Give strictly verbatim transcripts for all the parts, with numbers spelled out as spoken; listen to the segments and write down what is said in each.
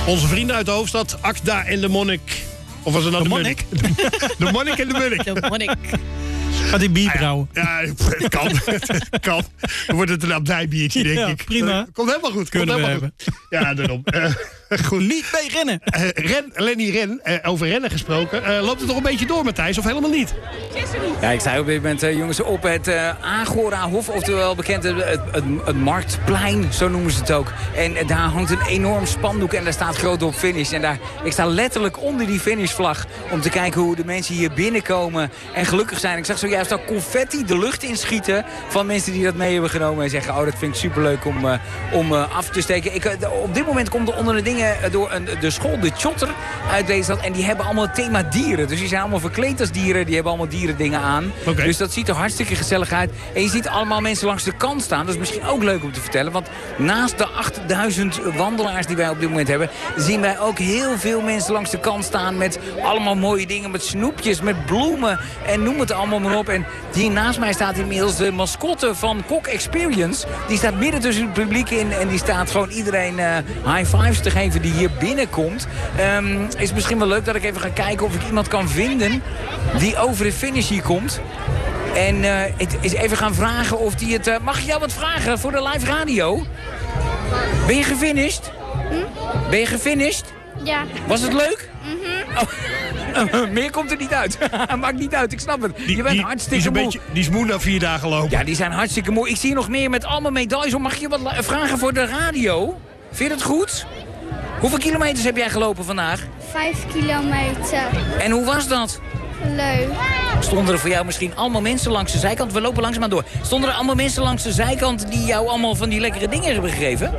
Onze vrienden uit de hoofdstad, Akda en de Monnik. Of was het nou de, de Monnik? De Monnik en de Munnik. De Monnik. Gaat die bier brouwen? Ja, ja, het kan. Het kan. Dan wordt het een abdijbiertje, denk ja, ik. Prima. Komt helemaal goed. Kunnen Komt we helemaal hebben. goed. Ja, daarom. Uh, goed. Niet mee rennen. Uh, ren, Lenny Ren, uh, over rennen gesproken. Uh, loopt het nog een beetje door, Matthijs, of helemaal niet? Ja, ik sta op dit moment, uh, jongens, op het uh, Agora-hof, oftewel bekend het, het, het, het Marktplein, zo noemen ze het ook. En uh, daar hangt een enorm spandoek en daar staat groot op finish. En daar, ik sta letterlijk onder die finishvlag om te kijken hoe de mensen hier binnenkomen en gelukkig zijn. Ik zag zojuist al confetti de lucht inschieten van mensen die dat mee hebben genomen en zeggen, oh, dat vind ik superleuk om, uh, om uh, af te steken. Ik, uh, op dit moment komt er onder de dingen uh, door een, de school, de Chotter uit deze stad. En die hebben allemaal het thema dieren. Dus die zijn allemaal verkleed als dieren. Die hebben allemaal dierendingen aan. Okay. Dus dat ziet er hartstikke gezellig uit. En je ziet allemaal mensen langs de kant staan. Dat is misschien ook leuk om te vertellen. Want naast de achtduizend wandelaars die wij op dit moment hebben, zien wij ook heel veel mensen langs de kant staan met allemaal mooie dingen. Met snoepjes, met bloemen en noem het allemaal maar op. En hier naast mij staat inmiddels de mascotte van Kok Experience. Die staat midden tussen het publiek in. En die staat gewoon iedereen uh, high fives te geven die hier binnenkomt. Um, is misschien wel leuk dat ik even ga kijken of ik iemand kan vinden die over de finish hier komt. En uh, het is even gaan vragen of die het... Uh, mag ik jou wat vragen voor de live radio? Ben je gefinished? Hm? Ben je gefinished? Ja. Was het leuk? Mhm. Oh. Uh, meer komt er niet uit. Maakt niet uit, ik snap het. Die, je bent die, hartstikke die is moe. Beetje, die is moe na vier dagen lopen. Ja, die zijn hartstikke moe. Ik zie nog meer met allemaal medailles. Mag ik je wat vragen voor de radio? Vind je het goed? Hoeveel kilometers heb jij gelopen vandaag? Vijf kilometer. En hoe was dat? Leuk. Stonden er voor jou misschien allemaal mensen langs de zijkant? We lopen langzaam door. Stonden er allemaal mensen langs de zijkant die jou allemaal van die lekkere dingen hebben gegeven?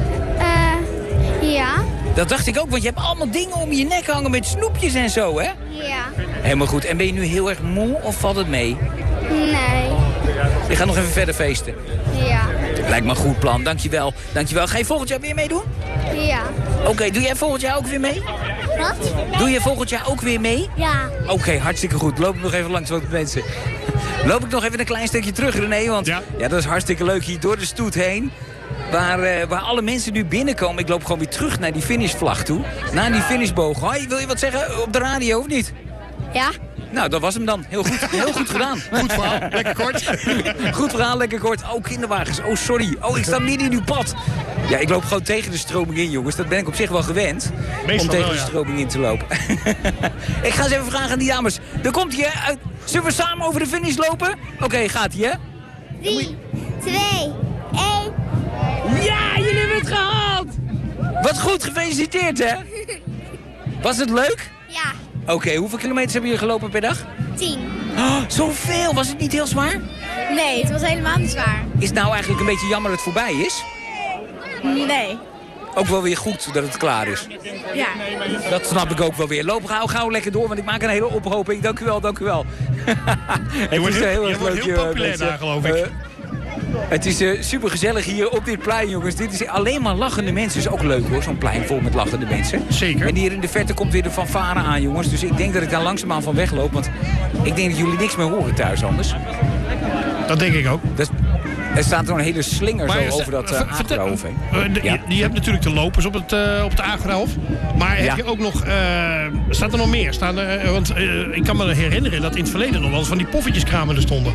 Uh, ja. Dat dacht ik ook, want je hebt allemaal dingen om je nek hangen met snoepjes en zo, hè? Ja. Helemaal goed. En ben je nu heel erg moe of valt het mee? Nee. Je gaat nog even verder feesten? Ja. Lijkt me een goed plan, dankjewel. Dankjewel. Ga je volgend jaar weer meedoen? Ja. Oké, okay, doe jij volgend jaar ook weer mee? Wat? Doe je volgend jaar ook weer mee? Ja. Oké, okay, hartstikke goed. Loop ik nog even langs wat mensen. Loop ik nog even een klein stukje terug, René, want ja. ja, dat is hartstikke leuk hier door de stoet heen. Waar, uh, waar alle mensen nu binnenkomen. Ik loop gewoon weer terug naar die finishvlag toe. Naar die finishboog. Hoi, wil je wat zeggen op de radio of niet? Ja. Nou, dat was hem dan. Heel goed, heel goed gedaan. Goed verhaal, lekker kort. Goed verhaal, lekker kort. Oh, kinderwagens. Oh, sorry. Oh, ik sta midden in uw pad. Ja, ik loop gewoon tegen de stroming in, jongens. Dat ben ik op zich wel gewend. Meestal om tegen wel, ja. de stroming in te lopen. Ik ga eens even vragen aan die dames. Er komt hij, hè? Zullen we samen over de finish lopen? Oké, okay, gaat hij, hè? Drie, twee, één. Ja, jullie hebben het gehaald! Wat goed, gefeliciteerd, hè? Was het leuk? Ja. Oké, okay, hoeveel kilometers hebben jullie gelopen per dag? Tien. Oh, zoveel! Was het niet heel zwaar? Nee, het was helemaal niet zwaar. Is het nou eigenlijk een beetje jammer dat het voorbij is? Nee. Ook wel weer goed dat het klaar is. Ja. Dat snap ik ook wel weer. Loop gauw, gauw lekker door, want ik maak een hele ophoping. Dank u wel, dank u wel. Je wordt heel, heel, heel, heel populair daar, geloof ik. Uh, Het is uh, super gezellig hier op dit plein, jongens. Dit is alleen maar lachende mensen. Is ook leuk, hoor. Zo'n plein vol met lachende mensen. Zeker. En hier in de verte komt weer de fanfare aan, jongens. Dus ik denk dat ik daar langzaamaan van wegloop. Want ik denk dat jullie niks meer horen thuis anders. Dat denk ik ook. Dat, er staat er een hele slinger maar, zo over dat uh, Agrahof heen. Uh, de, ja. je, je hebt natuurlijk de lopers op het, uh, op het Agrahof. Maar heb ja. je ook nog... Uh, staat er nog meer? Staan er, uh, want uh, ik kan me herinneren dat in het verleden nog wel eens van die poffertjeskramen er stonden.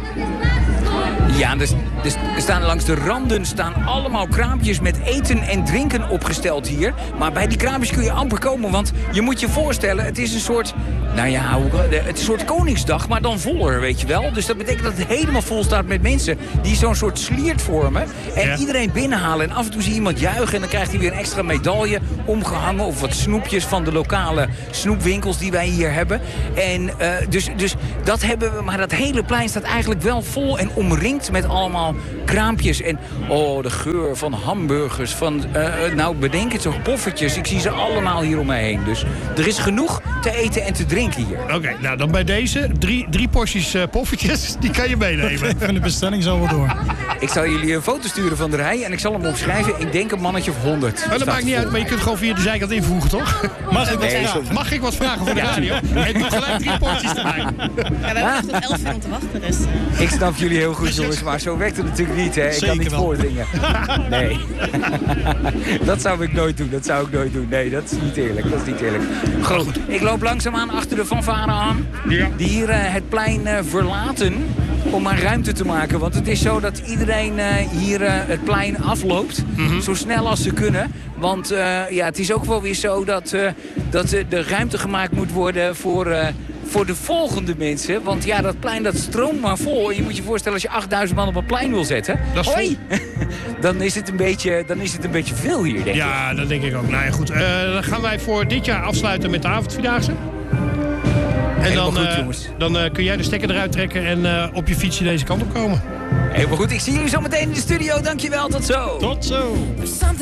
Ja, dus, dus er staan langs de randen staan allemaal kraampjes met eten en drinken opgesteld hier. Maar bij die kraampjes kun je amper komen, want je moet je voorstellen, het is een soort, nou ja, het is een soort Koningsdag, maar dan voller, weet je wel. Dus dat betekent dat het helemaal vol staat met mensen die zo'n soort sliert vormen. En ja. iedereen binnenhalen. En af en toe zie je iemand juichen en dan krijgt hij weer een extra medaille omgehangen of wat snoepjes van de lokale snoepwinkels die wij hier hebben. En uh, dus, dus dat hebben we, maar dat hele plein staat eigenlijk wel vol en omringd met allemaal kraampjes. En oh, de geur van hamburgers, van, uh, nou bedenk het zo, poffertjes. Ik zie ze allemaal hier om me heen. Dus er is genoeg te eten en te drinken hier. Oké, okay, nou dan bij deze drie, drie porties uh, poffertjes, die kan je meenemen. Van de bestelling zo wel door. Ik zal jullie een foto sturen van de rij en ik zal hem opschrijven. Ik denk een mannetje of honderd. Oh, dat maakt niet uit, maar je kunt gewoon via de zijkant invoegen, toch? Mag ik wat nee, vragen? Mag ik wat vragen voor de radio? En doe gelijk drie porties erbij. Ja, we hebben nog tot elf uur om te wachten, dus... Ik snap jullie heel goed, jongens. jongens, maar zo werkt het natuurlijk niet. Hè. Ik Zeker kan niet wel. voordringen. Nee. Dat zou ik nooit doen. Dat zou ik nooit doen. Nee, dat is niet eerlijk. Dat is niet eerlijk. Goed, ik loop langzaamaan achter de fanfare aan. Ja. Die hier uh, het plein uh, verlaten om maar ruimte te maken. Want het is zo dat iedereen uh, hier uh, het plein afloopt. Mm-hmm. Zo snel als ze kunnen. Want uh, ja, het is ook wel weer zo dat, uh, dat uh, de ruimte gemaakt moet worden voor... Uh, voor de volgende mensen. Want ja, dat plein dat stroomt maar vol. En je moet je voorstellen als je achtduizend man op een plein wil zetten. Dat is Hoi! dan, is het een beetje, dan is het een beetje veel hier, denk ik. Ja, dat denk ik ook. Nou ja, goed. Uh, dan gaan wij voor dit jaar afsluiten met de avondvierdaagse. En dan, goed, uh, jongens. dan uh, kun jij de stekker eruit trekken en uh, op je fietsje deze kant op komen. Helemaal goed. Ik zie jullie zo meteen in de studio. Dankjewel. Tot zo. Tot zo.